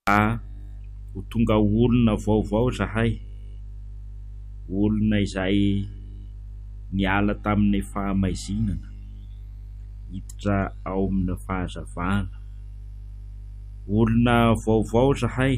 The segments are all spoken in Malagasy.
ho tonga olona vaovao zahay, olona izay niala tamin'ny fahamaizinana hiditra ao amin'ny fahazavana, olona vaovao zahay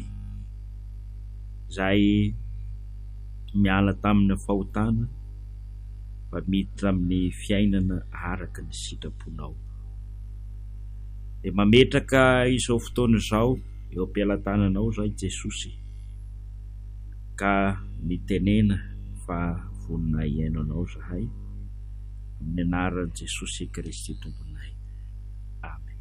izay miala tamin'ny fahotana fa miditra amin'ny fiainana araka ny sitraponao. Dia mametraka izao fotoana izao eo am-pialatananao zay Jesosy, ka nitenena fa vonona iainanao zahay amin'ny anaran'i Jesosy Kristy tomponay. Amen.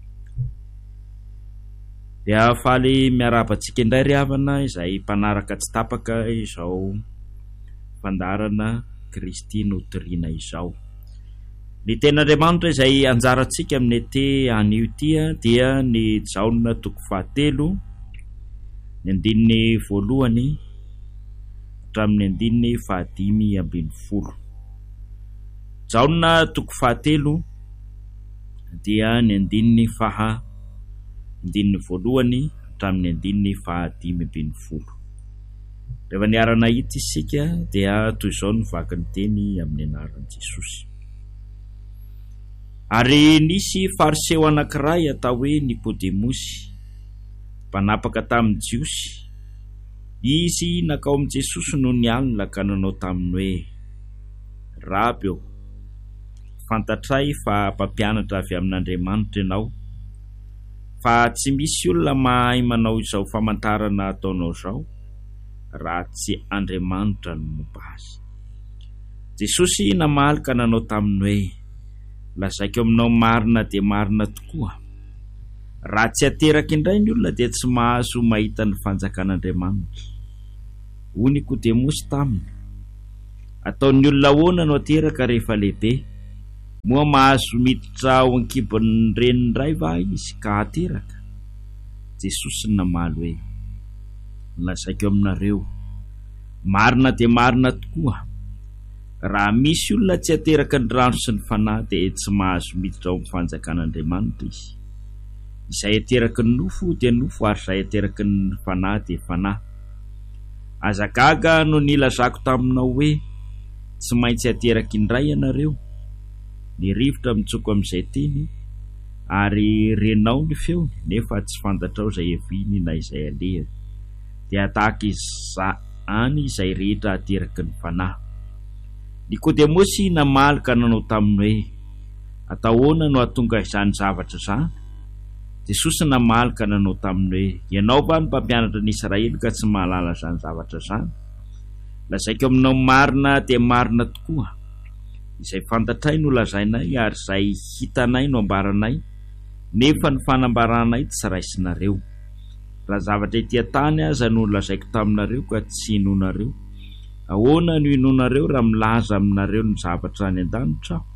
Dia faly miarabantsika indray ry havana izay mpanaraka tsy tapaka izao fandarana Kristy notoriana izao. Ny ten'Andriamanitra izay anjarantsika amin'ny ety anio tia dia ny Jaona 7 ny andininy 1 hatramin'ny andininy 15. Jaona 7 dia ny andininy 1 hatramin'ny andininy 15. Rehefa niarana hita isika dia toy izao ny vaky ny teny amin'ny anaran'i Jesosy. Ary nisy fariseo anankiray atao hoe Nikodemosy, mpanapaka tamin'ny Jiosy. Izy nakao amin'i Jesosy no nialina ka nanao taminy hoe, Rabio, fantatray fa mpampianatra avy amin'Andriamanitra ianao, fa tsy misy olona mahay manao izao famantarana ataonao izao raha tsy Andriamanitra no momba azy. Jesosy namaly ka nanao taminy hoe, lazaiko aminao marina dia marina tokoa, raha tsy ateraka indray ny olona dia tsy mahazo mahita ny fanjakan'Andriamanitra. Hoy Nikodemosy taminy, ataon'ny olona ahoana no ateraka rehefa lehibe? Moa mahazo miditra ao ankibon'ny reniny indray va izy ka ateraka? Jesosy namaly hoe, lazaiko aminareo, marina dia marina tokoa, raha misy olona tsy ateraka ny rano sy ny fanahy dia tsy mahazo miditra ao amin'ny fanjakan'Andriamanitra izy. Izay ateraky ny nofo dia nofo, ary izay ateraky ny fanahy dia fanahy. Aza gaga no nilazako taminao hoe tsy maintsy ateraky indray ianareo. Ny rivotra mitsoko amin'izay teny, ary renao ny feony nefa tsy fantatrao izay eviany na izay alehany. Dia tahaka izany izay rehetra ateraky ny fanahy. Nikodemosy namaly ka nanao taminy hoe, atao ahoana no ahatonga izany zavatra izany? Jesosy namaly ka nanao taminy hoe, ianao va ny mpampianatra ny Israely ka tsy mahalala izany zavatra izany? Lazaiko aminao marina dia marina tokoa, izay fantatray no lazainay ary izay hitanay no ambaranay, nefa ny fanambaranay tsy raisinareo. Raha zavatra ety tany aza no lazaiko taminareo ka tsy hinonareo, ahoana no hinonareo raha milaza aminareo ny zavatra any an-danitra aho?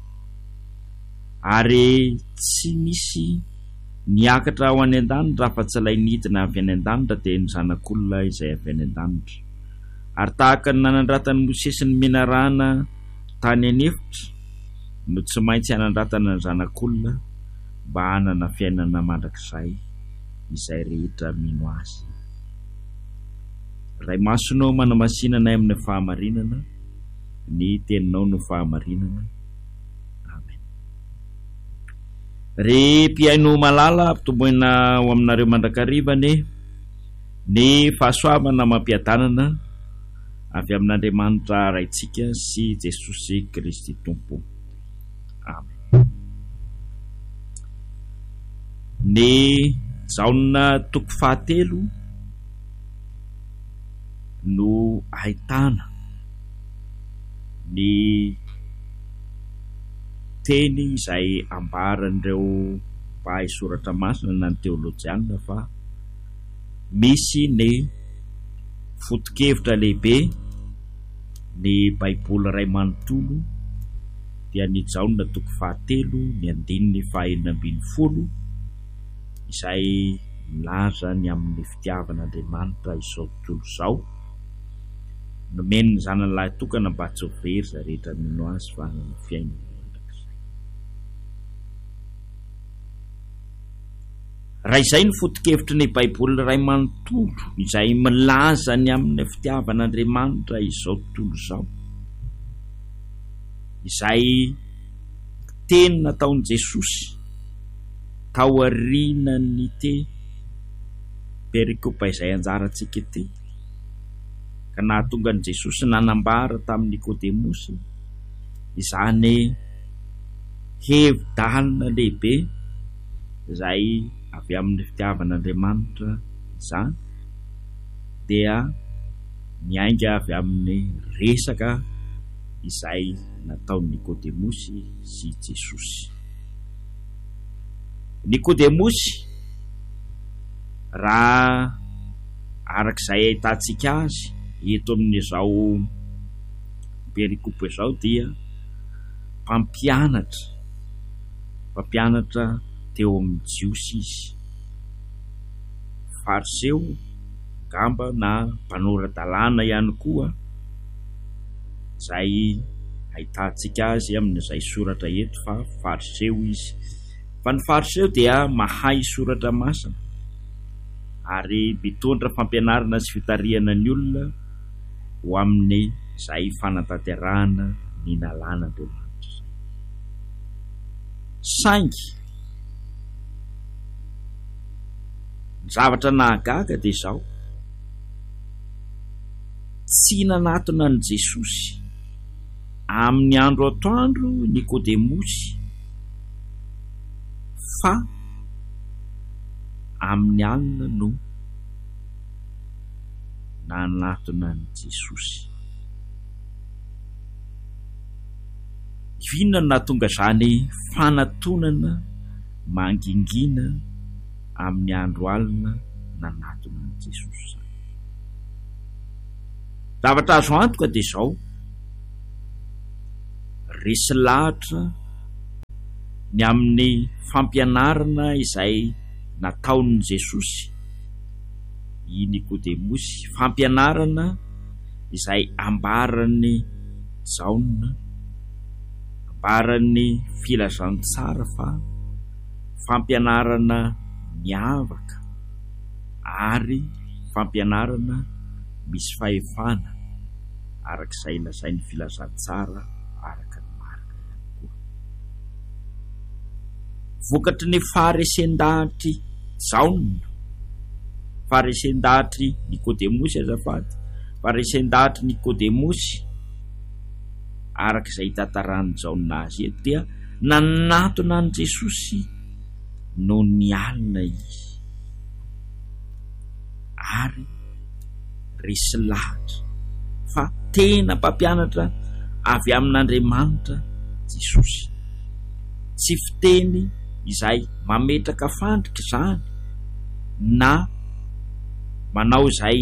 Ary tsy misy niakatra ao any an-danitra raha fa tsy ilay nidina avy any an-danitra dia ny zanak'olona izay avy any an-danitra. Ary tahaka ny nanandratany Mosesy ny menarana tany anefitra, no tsy maintsy hanandratana ny zanak'olona mba hanana fiainana mandrakizay izay rehetra mino azy. Ray masonao manamasinanay amin'ny fahamarinana, ny teninao no fahamarinana. Amen. Ry mpiaino malala, ampitomboina ho aminareo mandrakarivany ny fahasoavana mampiadanana avy amin'Andriamanitra raintsika sy Jesosy Kristy Tompo. Amen. Ny Jaona 7 no ahitana ny teny izay ambaran'ireo mpahay soratra masina na ny teolojiana fa misy ny foto-kevitra lehibe, ny Baiboly iray manontolo dia ny Jaona 7 ny andininy 2:12 izay milaza ny amin'ny fitiavan'Andriamanitra izao tontolo izao, nomeny ny zanany lahy tokana mba tsy ho very izay rehetra mino azy fa hanana fiainana mandrakizay. raha izay ny foto-kevitry ny baiboly ray manontolo izay milaza ny amin'ny fitiavan'Andriamanitra izao tontolo izao, izay teny nataon'i Jesosy tao aorianany te perikopa izay anjarantsika te, ka nahatonga an'i Jesosy nanambara tamin'ny Nikodemosy izany hevi-dalina lehibe izay avy amin'ny fitiavan'Andriamanitra izany, dia miainga avy amin'ny resaka izay nataon'i Nikodemosy sy Jesosy. Nikodemosy, raha arak'izay ahitantsika azy eto amin'izao perikopa izao, dia mpampianatra teo amin'ny jiosy izy, fariseo gamba na mpanorandalàna ihany koa, izay ahitantsika azy amin'izay soratra eto fa fariseo izy. Fa ny fariseo dia mahay soratra masina ary mitondra fampianarana sy fitariana ny olona ho amin'ny izay fanatanterahana ny lalàn'Andriamanitra. Saingy ny zavatra nahagaga dia izao: tsy nanatona ny Jesosy amin'ny andro atoandro Nikodemosy, fa amin'ny alina no nanatona ny Jesosy. Inona no nahatonga izany fanatonana mangingina amin'ny andro alina nanatona ny Jesosy? Zavatra azo antoka dia izao: resy lahatra ny amin'ny fampianarana izay nataon'i Jesosy i Nikodemosy, fampianarana izay ambarany Jaona, ambarany filazantsara, fa fampianarana miavaka ary fampianarana misy fahefana arak'izay lazain'ny filazantsara araka ny marika ihany koa. Vokatry ny faharesen-dahatra Jaona, faharesen-dahatra Nikodemosy azafady, faharesen-dahatra Nikodemosy arak'izay tantarany Jaona azy eto, dia nanatona ny Jesosy no nialina izy, ary resy lahatra fa tena mpampianatra avy amin'Andriamanitra Jesosy. Tsy fiteny izay mametraka fandrika izany na manao izay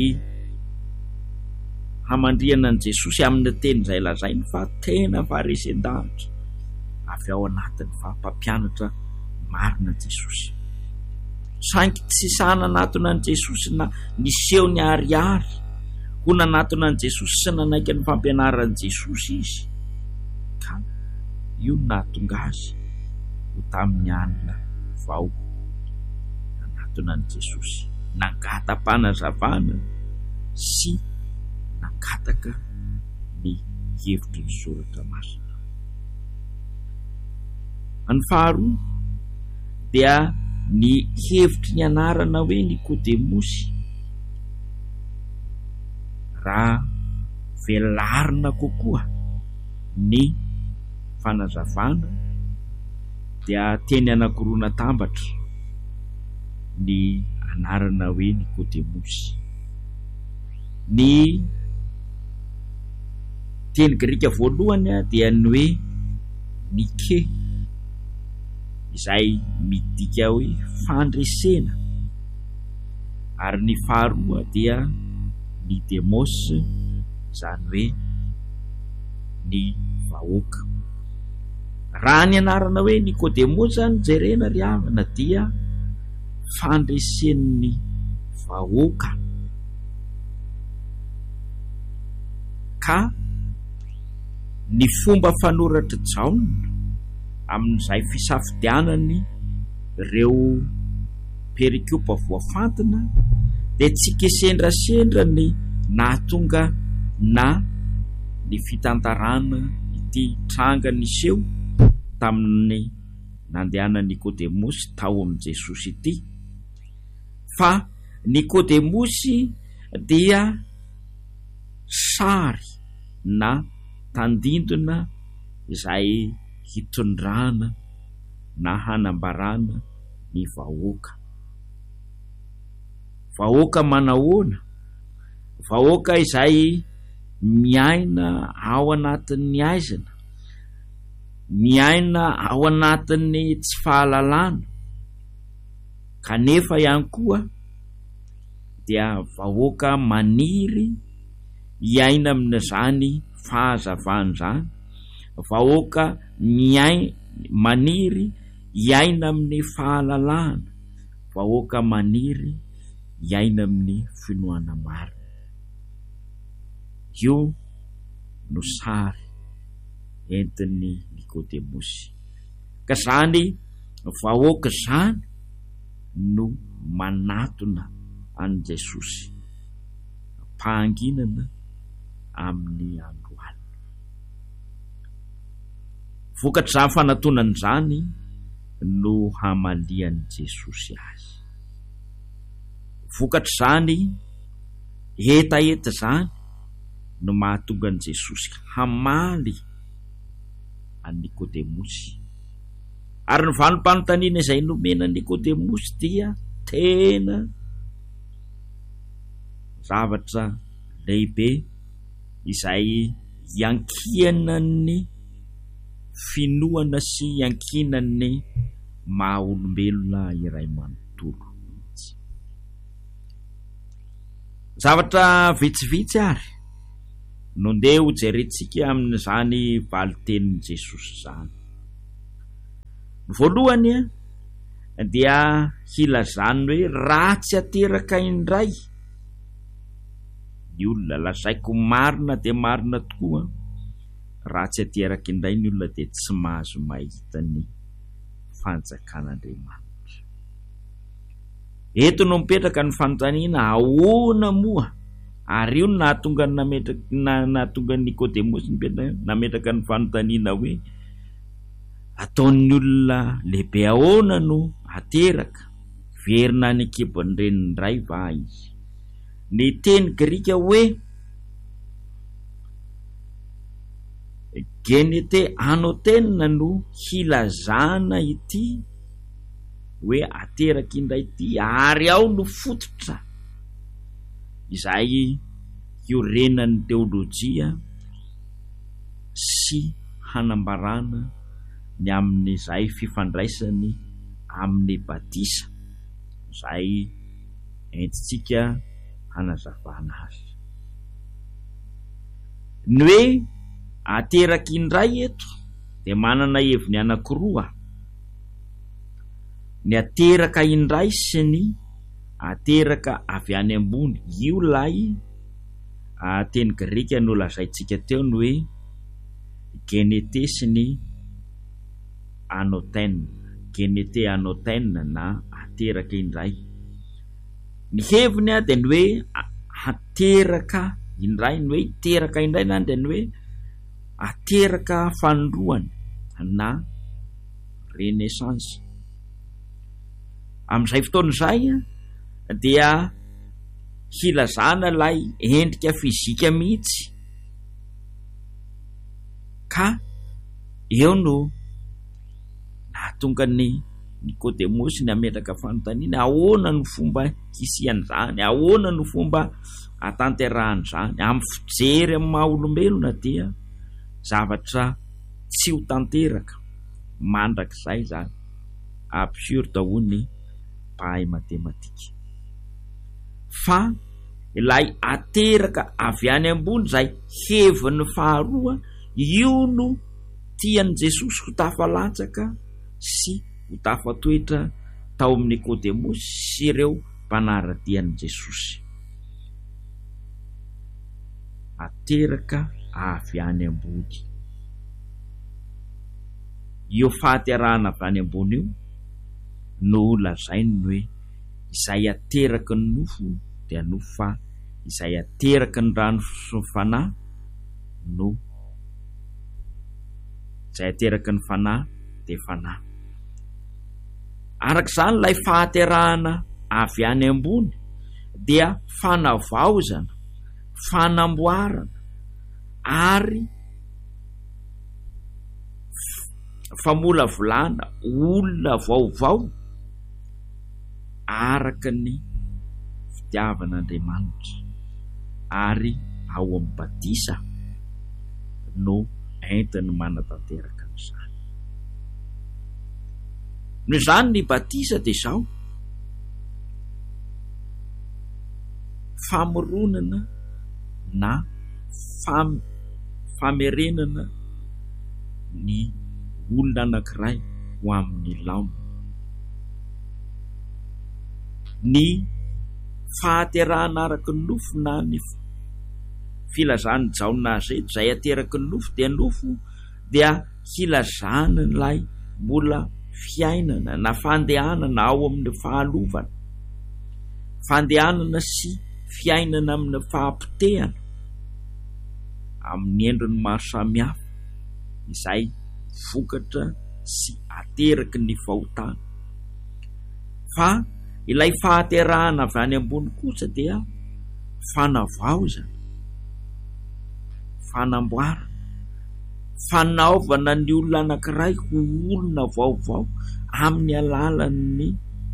hamandriana ny Jesosy amin'ny teny izay lazainy, fa tena faharesen-dahatra avy ao anatiny mpampianatra marina Jesosy. Saingy tsy sananatona ny Jesosy na niseho ny ariary ho nanatona ny Jesosy sy nanaiky ny fampianaran'i Jesosy izy, ka io nahatonga azy ho tamin'ny alina vao nanatona ny Jesosy, nangata-panazavana sy nangataka ny hevitry ny soratra masina. Ny faharoa dia ny hevitry ny anarana hoe Nikodemosy, raha velarina kokoa ny fanazavana, dia teny anankiroa natambatra ny anarana hoe Nikodemosy. Ny teny Grika voalohany dia ny hoe Nike, izay midika hoe fandresena, ary ny faharoa dia ny demos, izany hoe ny vahoaka. Raha ny anarana hoe Nikodemosy zany jerena ry havana, dia fandresen'ny vahoaka, ka ny fomba fanoratra Jaona amin'izay fisafidianany ireo perikopa voafantina dia tsy kesendrasendra ny nahatonga na ny fitantarana ity tranga niseho tamin'ny nandehana Nikodemosy tao amin'i Jesosy ity, fa Nikodemosy dia sary na tandindona izay hitondrana na hanambarana ny vahoaka manahoana? Vahoaka izay miaina ao anatin'ny aizana, miaina ao anatin'ny tsy fahalalana, kanefa ihany koa dia vahoaka maniry iaina amin'izany fahazavana zany, vahoaka maniry iaina amin'ny fahalalana, vahoaka maniry iaina amin'ny finoana marina. Io no sary entin'ny Nikodemosy, ka zany vahoaka zany no manatona an' Jesosy pahanginana amin'ny andro alina. Vokatry zany fanatonany zany no hamalian' Jesosy azy. Vokatry zany etaeta zany no mahatonga an' Jesosy hamaly an' Nikodemosy, ary ny vanim-panontaniana izay nomena Nikodemosy dia tena zavatra lehibe izay iankinan'ny finoana sy iankinan'ny maha olombelona iray manontolo. Zavatra vitsivitsy ary no ndeha ho jerentsika amin'izany valitenin'i Jesosy zany. Voalohany dia hilazany hoe ratsy ateraka indray ny olona, lazaiko marina dia marina tokoa, ratsy ateraka indray ny olona dia tsy mahazo mahita ny fanjakan'Andriamanitra. Eto no mipetraka ny fanontaniana, ahoana moa? Ary io nahatonga nahatonga Nikodemosy nametraka ny fanontaniana hoe ataon'ny olona lehibe ahoana no ateraka? Verina any an-kibon'ny reniny indray va izy? Ny teny Grika hoe genete anotena no hilazana ity hoe ateraka indray ity, ary ao no fototra izay iorenan'ny teolojia sy hanambarana ny amin'izay fifandraisany amin'ny batisa izay entitsika hanazavana azy. Ny hoe ateraka indray eto dia manana heviny anankiroa: ny ateraka indray sy ny ateraka avy any ambony. Io lay teny Grika no lazaitsika teo ny hoe genete sy ny anotena, genete anotena na ateraka indray. Ny heviny dia ny hoe ateraka indray, ny hoe iteraka indray na dia ny hoe ateraka fanondroany na renaissance. Amin'izay fotoana izay dia hilazana ilay endrika fizika mihitsy, ka eo no nahatonga ny Nikodemosy ny ametraka fanontaniana, ahoana no fomba kisian'izany, ahoana no fomba atanterahany amin'ny fijery amin'ny maha olombelona dia zavatra tsy ho tanteraka mandrakizay zany, absurde hoy mpahay matematika. Fa ilay ateraka avy any ambony izay heviny faharoa, io no tian'i Jesosy ho tafalatsaka sy ho tafatoetra tao amin'ny Nikodemosy sy ireo mpanaradian'i Jesosy. Ateraka avy any ambony. Io fahaterahana avy any ambony io no lazainy hoe izay ateraky ny nofo dia nofo, fa izay ateraky ny rano sy ny fanahy no izay ateraky ny fanahy dia fanahy. Arak'izany ilay fahaterahana avy any ambony dia fanavaozana, fanamboarana ary famolavolana olona vaovao araka ny fitiavan'Andriamanitra ary ao amin'ny batisa no entiny manatanteraka an'izany. Noho izany ny batisa dia izao famoronana na famerenana ny olona anankiray ho amin'ny laona. Ny fahaterahana araky ny nofo na ny filazany jaona azeto izay ateraky ny nofo dia nofo dia hilazana ilay mbola fiainana na fandehanana ao amin'ny fahalovana, fandehanana sy fiainana amin'ny fahampitehana amin'ny endriny maro samihafa izay vokatra sy ateraky ny fahotana. Fa ilay fahaterahana avy any ambony kosa dia fanavaozana, fanamboarana, fanaovana ny olona anankiray ho olona vaovao amin'ny alalan'ny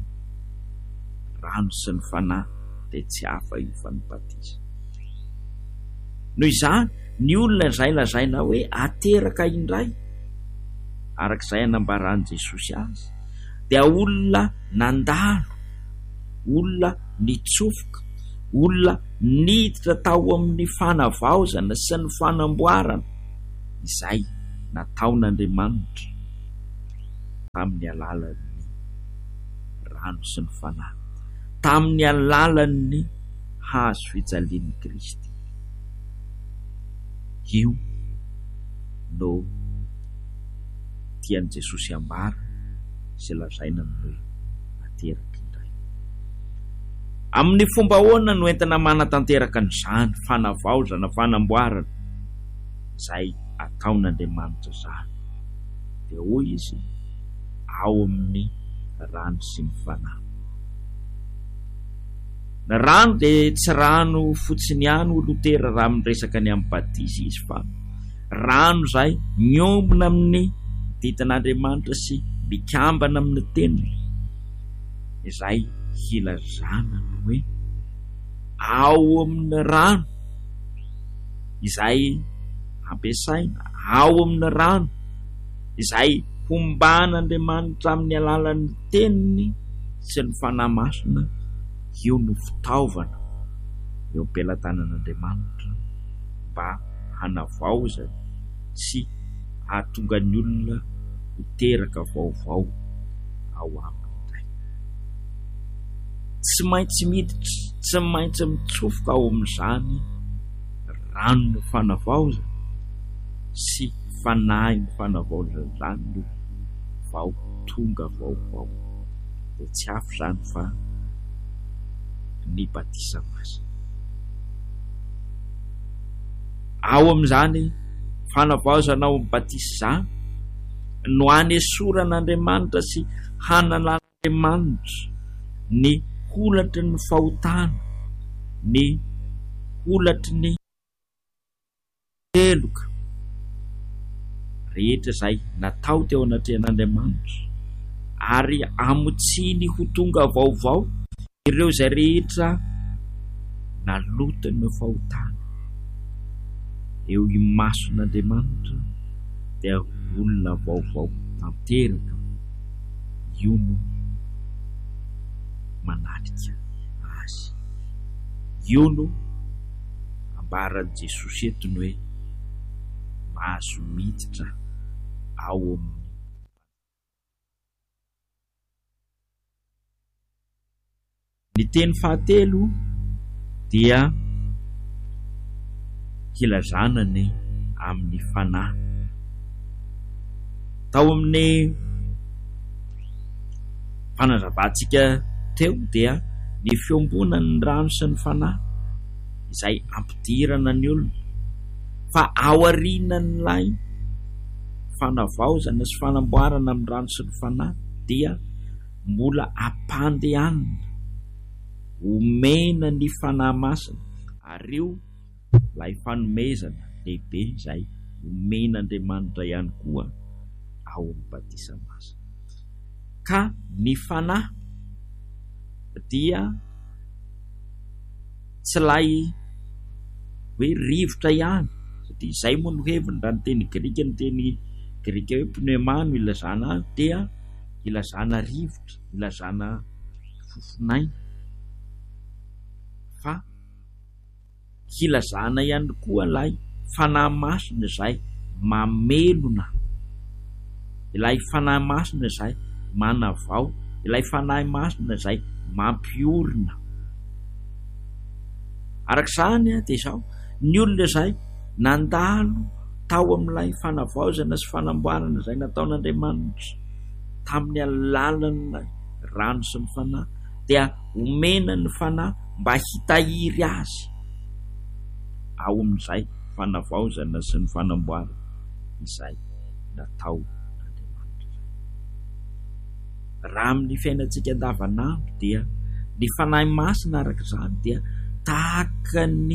rano sy ny fanahy dia tsy hafa io fa ny batisa. Noho izany ny olona izay lazaina hoe ateraka indray arak'izay anambaran'i Jesosy azy dia olona nandalo, olona nitsofoka, olona niditra tao amin'ny fanavaozana sy ny fanamboarana izay nataon'Andriamanitra tamin'ny alalan'ny rano sy ny fanahy, tamin'ny alalan'ny hazo fijalian'i Kristy. Io no tian'i Jesosy ambara sy lazaina hoe ateraky indray. Amin'ny fomba ahoana no entina manatanteraka an'izany fanavaozana, fanamboarana izay ataon'Andriamanitra izany? Dia hoy izy ao amin'ny rano sy ny fanahy. Ny rano dia tsy rano fotsiny ihany olotera raha miresaka ny amin'ny batisa izy, fa rano izay miombona amin'ny ditin'Andriamanitra sy mikambana amin'ny teniny izay hilazana ny hoe ao amin'ny rano izay ampiasaina, ao amin'ny rano izay homban'Andriamanitra amin'ny alalan'ny teniny sy ny fanahy masina. Io no fitaovana eo am-pelatanan'Andriamanitra mba hanavaozana sy hahatonga ny olona ho teraka vaovao ao aminy indray. Tsy maintsy miditra, tsy maintsy mitsofoka ao amin'izany rano ny fanavaozana sy fanahy ny fanavaozana izany no vao tonga vaovao. Dia tsy hafa izany fa ny batisa masina. Ao amin'izany fanavaozana ao amin'ny batisa izany no hanesoran'Andriamanitra sy hanan'Andriamanitra ny holatry ny fahotana, ny holatry ny teloka rehetra izay natao teo anatrehan'Andriamanitra, ary amotsiny ho tonga vaovao ireo izay rehetra nalotany fahotana eo imason'Andriamanitra dia olona vaovao tanteraka. Io no manatrika azy. Io no ambaran'i Jesosy etony hoe mahazo miditra ao amin'ny ny teny fahatelo dia hilazana ny amin'ny fanahy. Tao amin'ny fanazavatsika teo dia ny fiombonany ny rano sy ny fanahy izay ampidirana ny olona, fa aorianan'ilay fanavaozana sy fanamboarana amin'ny rano sy ny fanahy dia mbola ampandehanana omena ny fanahy masina, ary io lay fanomezana lehibe izay omen'Andriamanitra ihany koa ao amin'ny batisa masina. Ka ny fanahy dia tsy lay hoe rivotra ihany, satria izay moa no heviny raha ny teny Grika, ny teny Grika hoe pneumano ilazana azy, dia ilazana rivotra, ilazana fofonaina, fa ilazana ihany koa ilay fanahy masina izay mamelona, ilay fanahy masina izay manavao, ilay fanahy masina izay mampiorina. Arak'izany dia izao ny olona izay nandalo tao amin'ilay fanavaozana sy fanamboarana izay nataon'Andriamanitra tamin'ny alalan'ilay rano sy ny fanahy, dia omena ny fanahy mba hitahiry azy ao amin'izay fanavaozana sy ny fanamboarana izay natao Andriamanitra. Raha amin'ny fiainantsika andavanandro dia ny fanahy masina arak'izany dia tahaka ny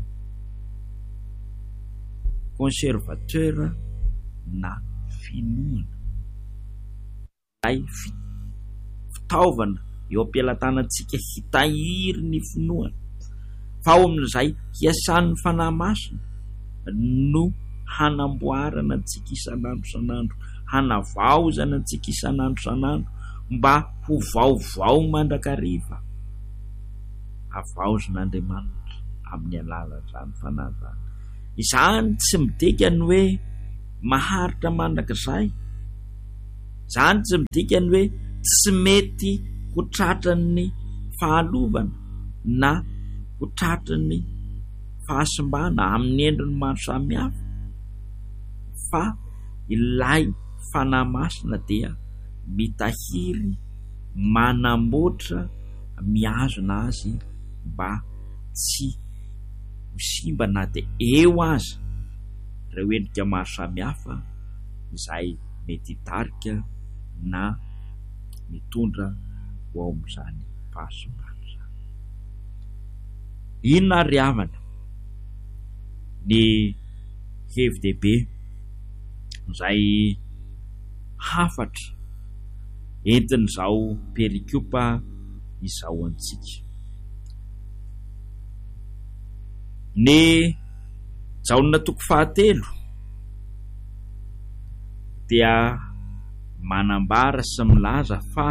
conservateur na finoana, ilay fitaovana eo am-pialatanantsika hitahiry ny finoana, fa ao amin'izay hiasan'ny fanahy masina no hanamboarana antsika isan'andro isan'andro, hanavaozana antsika isan'andro isan'andro mba ho vaovao mandrakariva, havaozan'Andriamanitra amin'ny alalan'izany fanahy zany. Izany tsy midika ny hoe maharitra mandrakizay, izany tsy midika ny hoe tsy mety ho tratran'ny fahalovana na ho tratran'ny fahasimbana amin'ny endriny maro samihafa, fa ilay fanahy masina dia mitahiry, manamboatra, mihazona azy mba tsy ho simba na dia eo azy ireo endrika maro samihafa izay mety hitarika na mitondra ho ao amin'izany fahasimbana izany. Inona ry havana ny hevi-dehibe izay hafatra entin'izao perikopa izao antsika? Ny Jaona 3 dia manambara sy milaza fa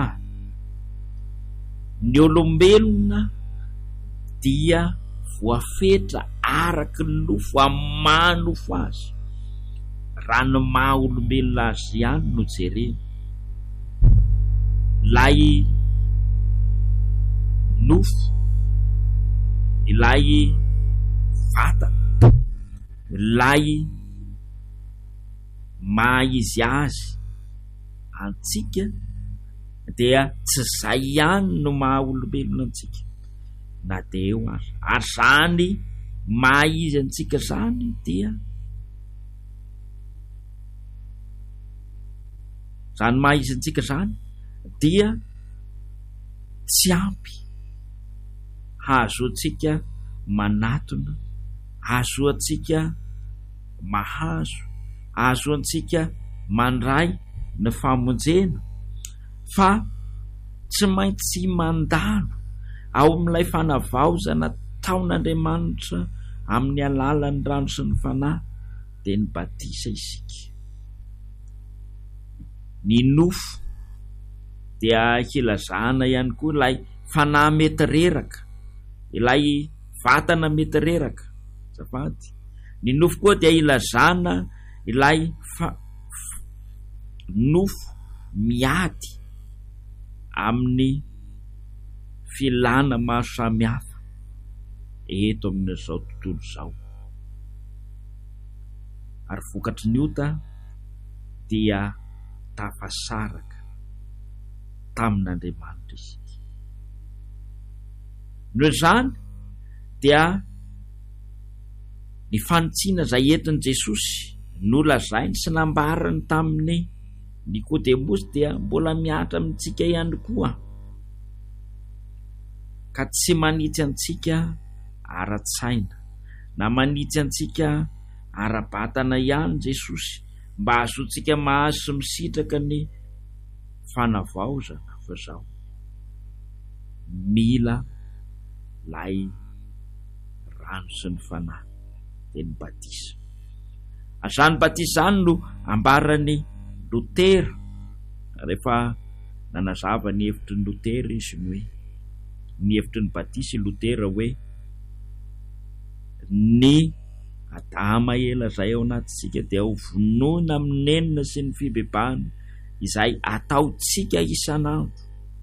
ny olombelona dia voafetra araky ny nofo amin'ny mahanofo azy. Raha ny maha olombelona azy ihany no jerena, ilay nofo, ilay vatana, ilay maha izy azy antsika dia tsy izay ihany no maha olombelona antsika na dia eo azy, ary zany maha izy antsika zany dia zany maha izy antsika zany dia tsy ampy hahazo antsika manatona, hahazo antsika mahazo, hahazo antsika mandray ny famonjena, fa tsy maintsy mandalo ao amin'ilay fanavaozana taon'Andriamanitra amin'ny alalan'ny rano sy ny fanahy dia ny batisa isika. Ny nofo dia hilazana ihany koa ilay fanahy mety reraka, ilay vatana mety reraka. Zafady, ny nofo koa dia ilazana ilay nofo miady amin'ny filana maro samihafa eto amin'izao tontolo izao. Ary vokatry ny ota dia tafasaraka tamin'Andriamanitra isika. noho izany dia ny fanotsiana izay entin' Jesosy nolazainy sy nambarany tamin'ny Nikodemosy dia mbola miatra amintsika ihany koa, ka tsy manitsy antsika ara-tsaina na manitsy antsika ara-batana ihany Jesosy mba hahazoantsika mahazo sy misitraka ny fanavaozana fa zao mila lay rano sy ny fanahy dia ny batisa. Azany batisa zany no ambarany Lotera rehefa nanazava ny hevitry ny Lotera izy ny hoe ny hevitry ny batisa Lotera hoe ny adama ela zay ao anatintsika dia ho vonoina amin'ny enina sy ny fibebahana izay ataotsika isanandro.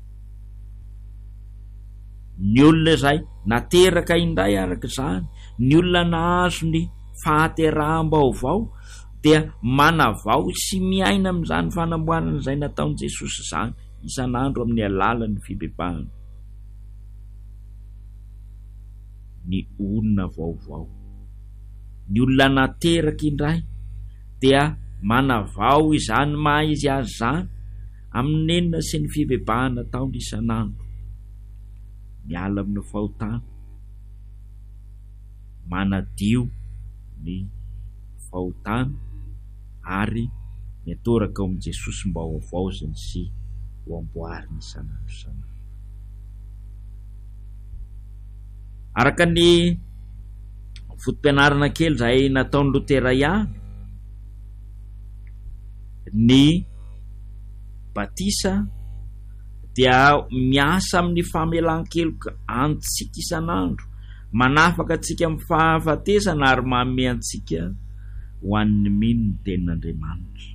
Ny olona izay nateraka indray araka izany, ny olona nahazo ny fahateraham-baovao dia manavao sy miaina amin'izany fanamboarana izay nataon'i Jesosy izany isanandro amin'ny alalan'ny fibebahana. Ny olona vaovao, ny olona nateraka indray dia manavao izany maha izy azy zany amin'ny enina sy ny fibebahana taona isanandro, miala amin'ny fahotana, manadio ny fahotana ary mitoraka ao amin'i Jesosy mba ho avaozany sy ho amboariny isanandro isanandro. Araka ny fotom-pianarana kely izay nataon'ny Lotera ihany, ny batisa dia miasa amin'ny famelan-keloka antsika isanandro, manafaka antsika amin'ny fahafatesana ary manome antsika ho an'ny mino ny tenin'Andriamanitra.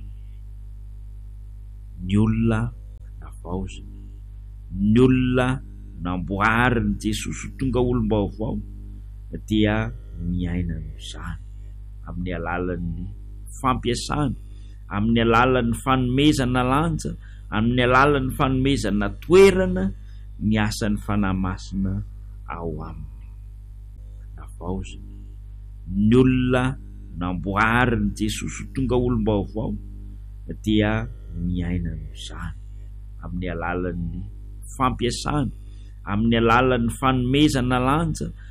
Ny olona navaozana, ny olona namboariny Jesosy tonga olom-baovao dia miaina izany amin'ny alalan'ny fampiasana, amin'ny alalan'ny fanomezana lanja, amin'ny alalan'ny fanomezana toerana ny asan'ny fanahy masina ao aminy. Navaozana, ny olona namboariny Jesosy tonga olom-baovao dia miaina izany amin'ny alalan'ny fampiasana, amin'ny alalan'ny fanomezana lanja,